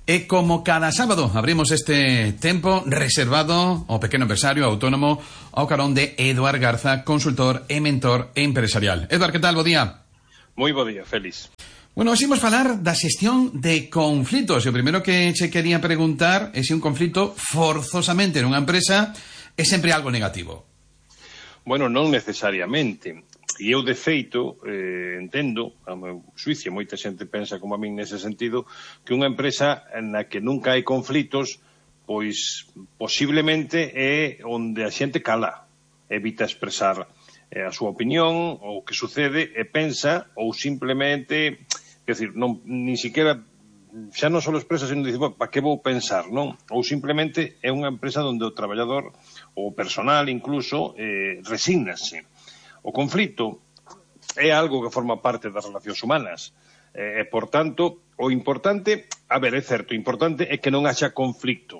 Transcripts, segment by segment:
E como cada sábado abrimos este tempo reservado ao pequeno empresario autónomo ao carón de Eduard Garza, consultor e mentor empresarial. Eduard, que tal? Bo día. Moi bo día, Félix. Bueno, hoxe imos falar da xestión de conflitos. E o primeiro que che quería preguntar é se un conflito forzosamente nunha empresa é sempre algo negativo. Bueno, non necesariamente. E eu, de feito, entendo, a meu xuicio, moita xente pensa como a min nese sentido, que unha empresa na que nunca hai conflitos, pois posiblemente é onde a xente cala, evita expresar a súa opinión, ou o que sucede, e pensa, ou simplemente, quer dizer, non, ni siquiera, xa non só expresa, sino dice, para que vou pensar, non? Ou simplemente é unha empresa onde o traballador, ou o personal incluso, resígnase. O conflito é algo que forma parte das relacións humanas. Por tanto, o importante, a ver, é certo, o importante é que non haxa conflicto.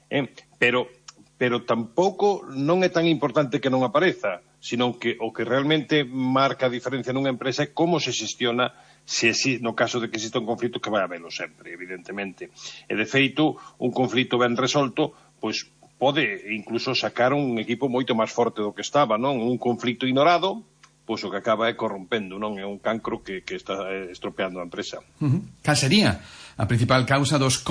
Pero tampouco non é tan importante que non apareza, sino que o que realmente marca a diferencia nunha empresa é como se xestiona se no caso de que exista un conflito, que vai habelo sempre, evidentemente. E, de feito, un conflito ben resolto, pois pode incluso sacar un equipo moito máis forte do que estaba, non? Un conflito ignorado, pois o que acaba é corrompendo, non? É un cancro que está estropeando a empresa. Cal sería a principal causa dos